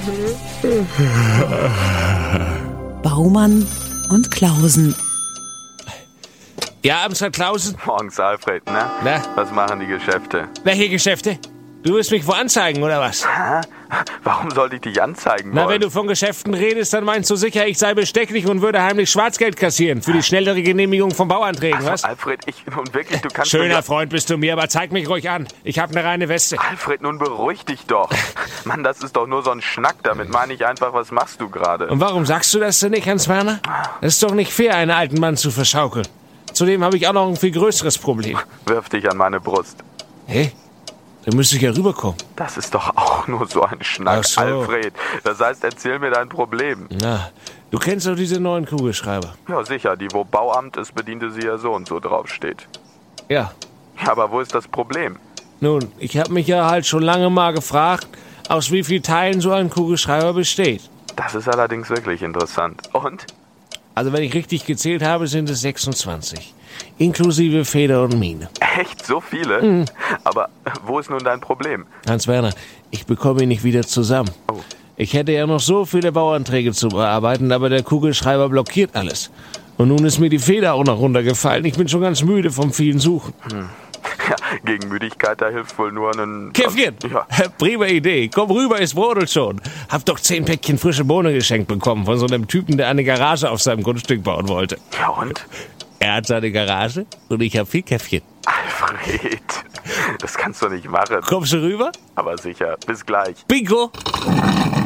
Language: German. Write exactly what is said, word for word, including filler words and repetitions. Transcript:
Baumann und Klausen. Ja, abends hat Klausen. Morgens, Alfred, ne? Na? Was machen die Geschäfte? Welche Geschäfte? Du willst mich wo anzeigen, oder was? Hä? Warum sollte ich dich anzeigen Na, wollen? wenn du von Geschäften redest, dann meinst du sicher, ich sei bestechlich und würde heimlich Schwarzgeld kassieren für die schnellere Genehmigung von Bauanträgen, also, was? Alfred, ich, nun wirklich, du kannst... Schöner mir... Freund bist du mir, aber zeig mich ruhig an. Ich hab eine reine Weste. Alfred, nun beruhig dich doch. Mann, das ist doch nur so ein Schnack. Damit meine ich einfach, was machst du gerade? Und warum sagst du das denn nicht, Hans-Werner? Es ist doch nicht fair, einen alten Mann zu verschaukeln. Zudem habe ich auch noch ein viel größeres Problem. Wirf dich an meine Brust. Hä? Da müsste ich ja rüberkommen. Das ist doch auch nur so ein Schnack, Ach so. Alfred. Das heißt, erzähl mir dein Problem. Na, du kennst doch diese neuen Kugelschreiber. Ja, sicher. Die, wo Bauamt ist, bediente sie ja so und so draufsteht. Ja. Ja, aber wo ist das Problem? Nun, ich habe mich ja halt schon lange mal gefragt, aus wie vielen Teilen so ein Kugelschreiber besteht. Das ist allerdings wirklich interessant. Und? Also wenn ich richtig gezählt habe, sind es sechsundzwanzig. Inklusive Feder und Mine. Echt? So viele? Mhm. Aber wo ist nun dein Problem? Hans-Werner, ich bekomme ihn nicht wieder zusammen. Oh. Ich hätte ja noch so viele Bauanträge zu bearbeiten, aber der Kugelschreiber blockiert alles. Und nun ist mir die Feder auch noch runtergefallen. Ich bin schon ganz müde vom vielen Suchen. Hm. Ja, gegen Müdigkeit, da hilft wohl nur ein... Käffchen! Ja. Prima Idee. Komm rüber, es brodelt schon. Hab doch zehn Päckchen frische Bohnen geschenkt bekommen von so einem Typen, der eine Garage auf seinem Grundstück bauen wollte. Ja, und? Er hat seine Garage und ich hab viel Käffchen. Alfred, das kannst du nicht machen. Kommst du rüber? Aber sicher, bis gleich. Bingo!